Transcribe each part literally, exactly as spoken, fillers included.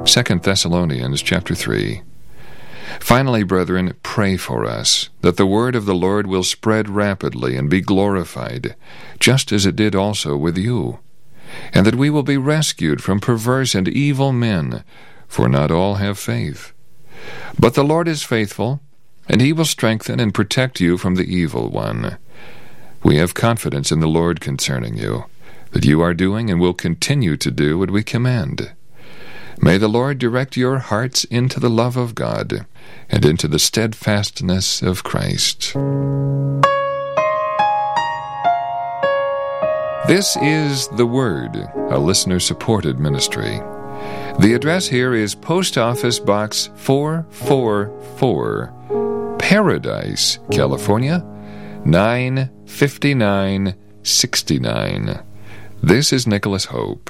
Second Thessalonians chapter three. Finally, brethren, pray for us, that the word of the Lord will spread rapidly and be glorified, just as it did also with you, and that we will be rescued from perverse and evil men, for not all have faith. But the Lord is faithful, and he will strengthen and protect you from the evil one. We have confidence in the Lord concerning you, that you are doing and will continue to do what we command. May the Lord direct your hearts into the love of God and into the steadfastness of Christ. This is The Word, a listener-supported ministry. The address here is Post Office Box four four four, Paradise, California, nine fifty-nine sixty-nine. This is Nicholas Hope.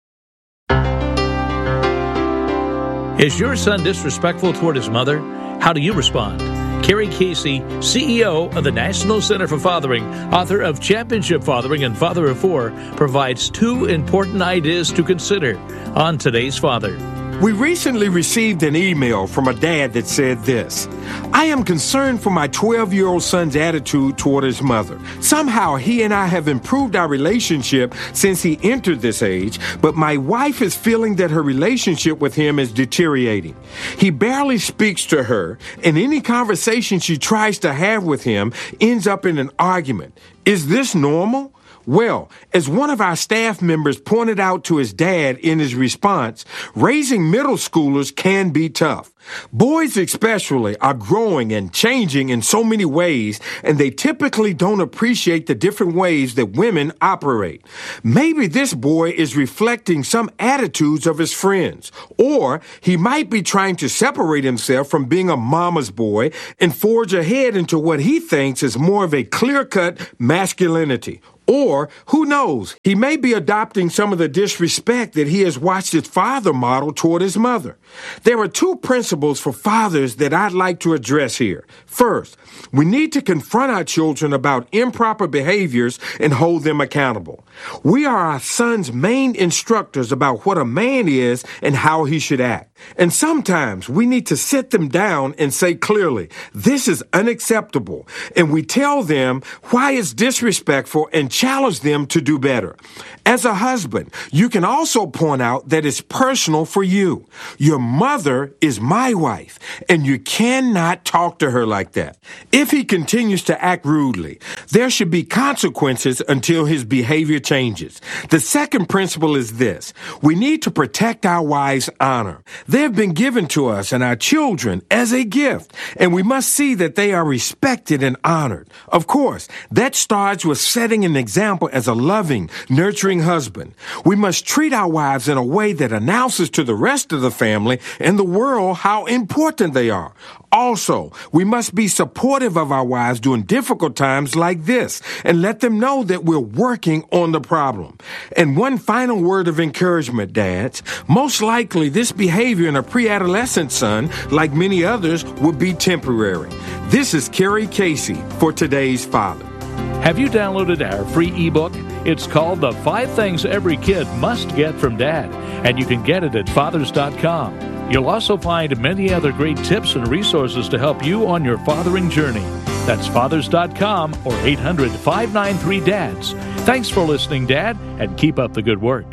Is your son disrespectful toward his mother? How do you respond? Carrie Casey, C E O of the National Center for Fathering, author of Championship Fathering and Father of Four, provides two important ideas to consider on today's Father. We recently received an email from a dad that said this: I am concerned for my twelve-year-old son's attitude toward his mother. Somehow he and I have improved our relationship since he entered this age, but my wife is feeling that her relationship with him is deteriorating. He barely speaks to her, and any conversation she tries to have with him ends up in an argument. Is this normal? Well, as one of our staff members pointed out to his dad in his response, raising middle schoolers can be tough. Boys especially are growing and changing in so many ways, and they typically don't appreciate the different ways that women operate. Maybe this boy is reflecting some attitudes of his friends, or he might be trying to separate himself from being a mama's boy and forge ahead into what he thinks is more of a clear-cut masculinity. Or, who knows, he may be adopting some of the disrespect that he has watched his father model toward his mother. There are two principles for fathers that I'd like to address here. First, we need to confront our children about improper behaviors and hold them accountable. We are our son's main instructors about what a man is and how he should act. And sometimes we need to sit them down and say clearly, this is unacceptable. And we tell them why it's disrespectful and challenge them to do better. As a husband, you can also point out that it's personal for you. Your mother is my wife, and you cannot talk to her like that. If he continues to act rudely, there should be consequences until his behavior changes. The second principle is this: we need to protect our wives' honor. They have been given to us and our children as a gift, and we must see that they are respected and honored. Of course, that starts with setting an example as a loving, nurturing husband. We must treat our wives in a way that announces to the rest of the family and the world how important they are. Also, we must be supportive of our wives during difficult times like this and let them know that we're working on the problem. And one final word of encouragement, dads. Most likely this behavior in a pre-adolescent son, like many others, will be temporary. This is Carrie Casey for today's Father. Have you downloaded our free ebook? It's called The Five Things Every Kid Must Get from Dad, and you can get it at fathers dot com. You'll also find many other great tips and resources to help you on your fathering journey. That's fathers dot com or eight hundred, five nine three, D A D S. Thanks for listening, Dad, and keep up the good work.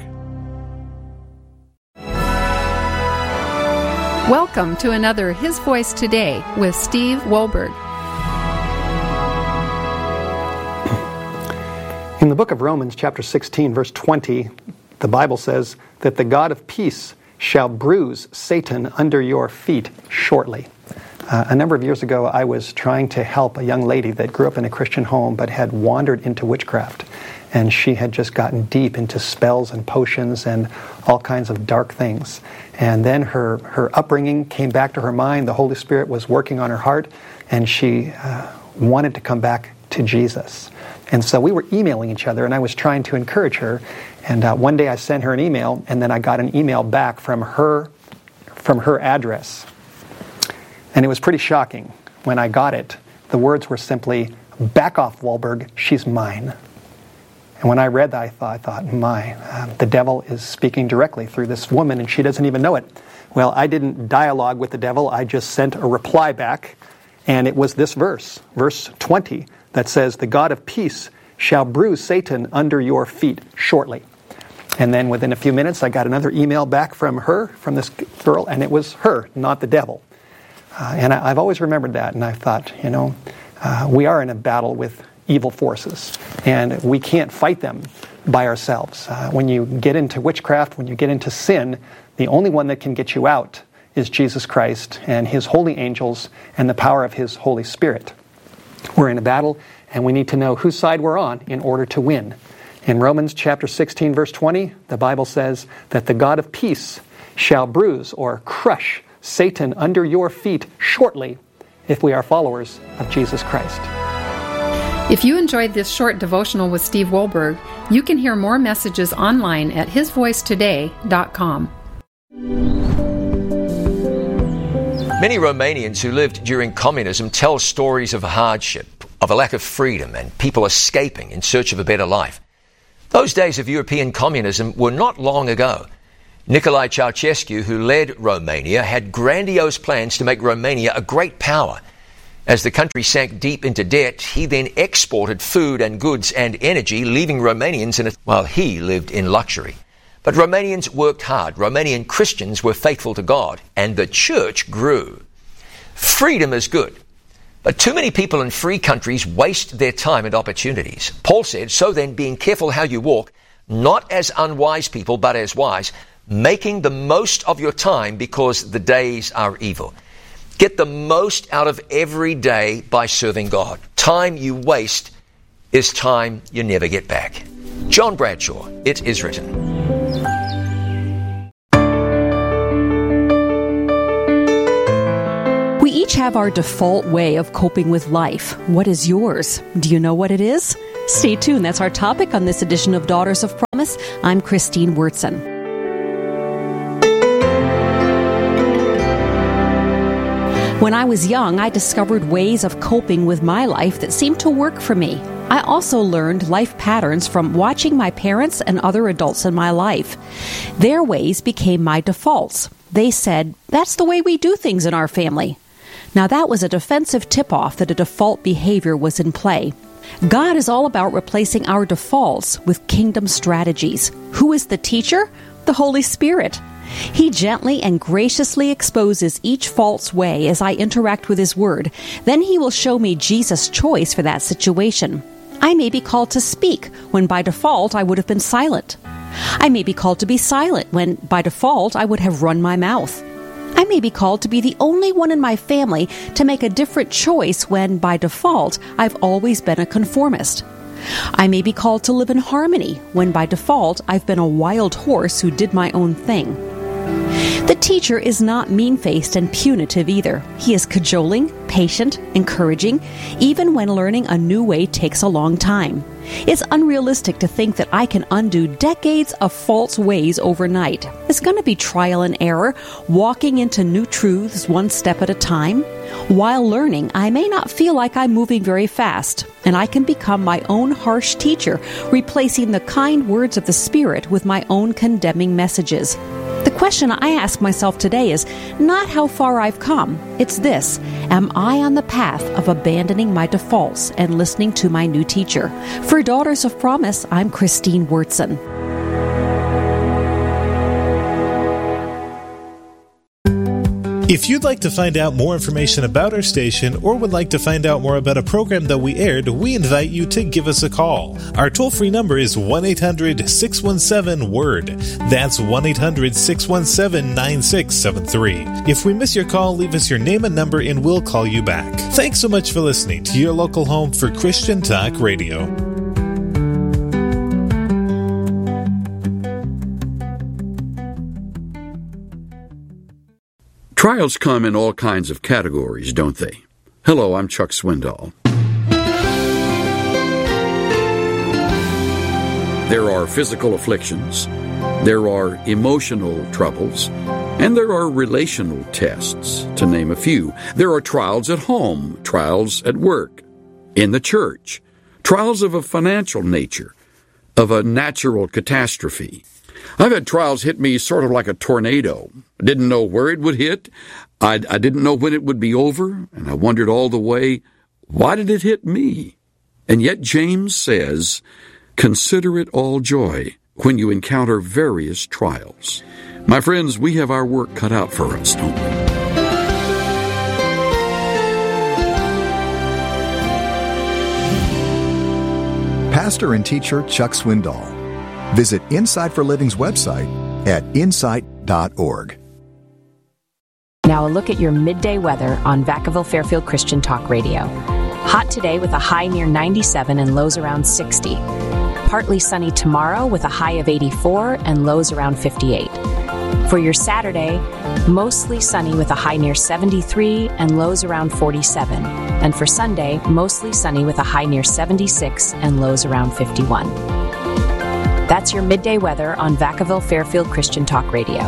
Welcome to another His Voice Today with Steve Wohlberg. In the book of Romans, chapter sixteen, verse twenty, the Bible says that the God of peace shall bruise Satan under your feet shortly. Uh, a number of years ago, I was trying to help a young lady that grew up in a Christian home but had wandered into witchcraft. And she had just gotten deep into spells and potions and all kinds of dark things. And then her, her upbringing came back to her mind. The Holy Spirit was working on her heart, and she uh, wanted to come back to Jesus. And so we were emailing each other, and I was trying to encourage her. And uh, one day I sent her an email, and then I got an email back from her, from her address. And it was pretty shocking. When I got it, the words were simply, "Back off, Wohlberg, she's mine." And when I read that, I thought, I thought my, uh, the devil is speaking directly through this woman, and she doesn't even know it. Well, I didn't dialogue with the devil. I just sent a reply back, and it was this verse, verse twenty, that says, "The God of peace shall bruise Satan under your feet shortly." And then within a few minutes, I got another email back from her, from this girl, and it was her, not the devil. Uh, and I, I've always remembered that, and I thought, you know, uh, we are in a battle with evil forces, and we can't fight them by ourselves. Uh, when you get into witchcraft, when you get into sin, the only one that can get you out is Jesus Christ and His holy angels and the power of His Holy Spirit. We're in a battle, and we need to know whose side we're on in order to win. In Romans chapter sixteen, verse twenty, the Bible says that the God of peace shall bruise or crush Satan under your feet shortly if we are followers of Jesus Christ. If you enjoyed this short devotional with Steve Wohlberg, you can hear more messages online at his voice today dot com. Many Romanians who lived during communism tell stories of hardship, of a lack of freedom, and people escaping in search of a better life. Those days of European communism were not long ago. Nicolae Ceausescu, who led Romania, had grandiose plans to make Romania a great power. As the country sank deep into debt, he then exported food and goods and energy, leaving Romanians in it while he lived in luxury. But Romanians worked hard. Romanian Christians were faithful to God, and the church grew. Freedom is good, but too many people in free countries waste their time and opportunities. Paul said, "So then, being careful how you walk, not as unwise people, but as wise, making the most of your time because the days are evil." Get the most out of every day by serving God. Time you waste is time you never get back. John Bradshaw, It Is Written. We each have our default way of coping with life. What is yours? Do you know what it is? Stay tuned. That's our topic on this edition of Daughters of Promise. I'm Christine Wurtson. When I was young, I discovered ways of coping with my life that seemed to work for me. I also learned life patterns from watching my parents and other adults in my life. Their ways became my defaults. They said, "That's the way we do things in our family." Now that was a defensive tip-off that a default behavior was in play. God is all about replacing our defaults with kingdom strategies. Who is the teacher? The Holy Spirit. He gently and graciously exposes each false way as I interact with His Word. Then He will show me Jesus' choice for that situation. I may be called to speak when by default I would have been silent. I may be called to be silent when by default I would have run my mouth. I may be called to be the only one in my family to make a different choice when by default I've always been a conformist. I may be called to live in harmony when by default I've been a wild horse who did my own thing. The teacher is not mean-faced and punitive either. He is cajoling, patient, encouraging, even when learning a new way takes a long time. It's unrealistic to think that I can undo decades of false ways overnight. It's going to be trial and error, walking into new truths one step at a time. While learning, I may not feel like I'm moving very fast, and I can become my own harsh teacher, replacing the kind words of the Spirit with my own condemning messages. The question I ask myself today is not how far I've come. It's this: am I on the path of abandoning my defaults and listening to my new teacher? For Daughters of Promise, I'm Christine Wurtson. If you'd like to find out more information about our station or would like to find out more about a program that we aired, we invite you to give us a call. Our toll-free number is one eight hundred six one seven word. That's one eight hundred six one seven nine six seven three. If we miss your call, leave us your name and number and we'll call you back. Thanks so much for listening to your local home for Christian Talk Radio. Trials come in all kinds of categories, don't they? Hello, I'm Chuck Swindoll. There are physical afflictions, there are emotional troubles, and there are relational tests, to name a few. There are trials at home, trials at work, in the church, trials of a financial nature, of a natural catastrophe. I've had trials hit me sort of like a tornado. I didn't know where it would hit. I, I didn't know when it would be over, and I wondered all the way, why did it hit me? And yet James says, consider it all joy when you encounter various trials. My friends, we have our work cut out for us, don't we? Pastor and teacher Chuck Swindoll. Visit Insight for Living's website at insight dot org. Now a look at your midday weather on Vacaville Fairfield Christian Talk Radio. Hot today with a high near ninety-seven and lows around sixty. Partly sunny tomorrow with a high of eighty-four and lows around fifty-eight. For your Saturday, mostly sunny with a high near seventy-three and lows around forty-seven. And for Sunday, mostly sunny with a high near seventy-six and lows around fifty-one. That's your midday weather on Vacaville Fairfield Christian Talk Radio.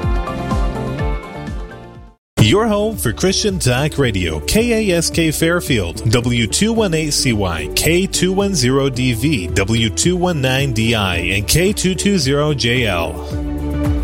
Your home for Christian Talk Radio, K A S K Fairfield, W two eighteen C Y, K two ten D V, W two nineteen D I, and K two twenty J L.